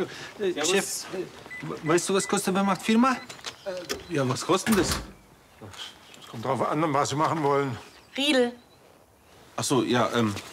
Chef, weißt du, was kostet bei Macht Firma? Ja, was kostet denn das? Es kommt drauf an, was Sie machen wollen. Riedel. Ach so, ja,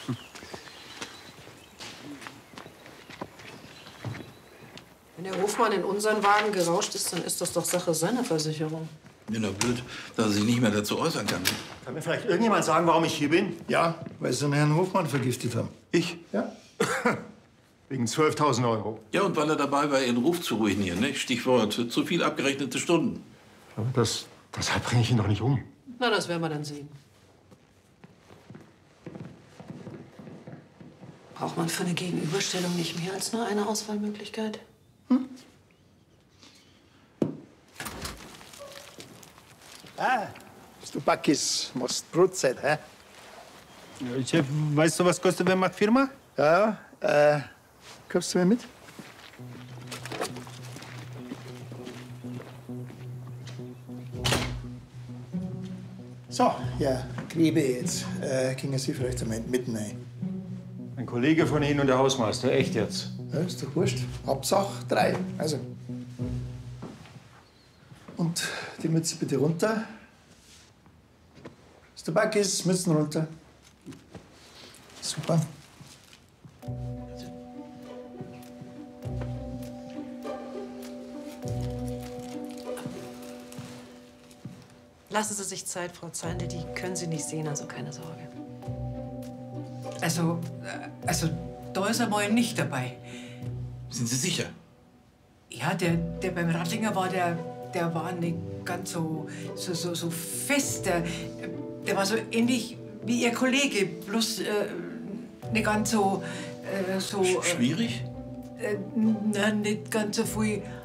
Wenn der Hofmann in unseren Wagen gerauscht ist, dann ist das doch Sache seiner Versicherung. Mir nur blöd, dass er sich nicht mehr dazu äußern kann. Kann mir vielleicht irgendjemand sagen, warum ich hier bin? Ja, weil Sie den Herrn Hofmann vergiftet haben. Ich? Ja? Wegen 12.000 Euro. Ja, und weil er dabei war, ihren Ruf zu ruinieren, ne? Stichwort zu viel abgerechnete Stunden. Aber deshalb bringe ich ihn doch nicht um. Na, das werden wir dann sehen. Braucht man für eine Gegenüberstellung nicht mehr als nur eine Auswahlmöglichkeit? Stubakis, machst Brotzeit, hä? Chef, weißt du, was kostet bei Macht Firma? Ja, kommst du mir mit? So, ja, Grebe jetzt. Gingen Sie vielleicht einmal mitten rein. Ein Kollege von Ihnen und der Hausmeister, echt jetzt? Ja, ist doch wurscht. Hauptsache 3. Also. Und die Mütze bitte runter. Stubakis, Mützen runter. Super. Lassen Sie sich Zeit, Frau Zeindl. Die können Sie nicht sehen, also keine Sorge. Also, da ist er mal nicht dabei. Sind Sie sicher? Ja, der beim Rattlinger war, der war nicht ganz so fest. Der war so ähnlich wie Ihr Kollege, bloß nicht ganz so... Schwierig? Na, nicht ganz so viel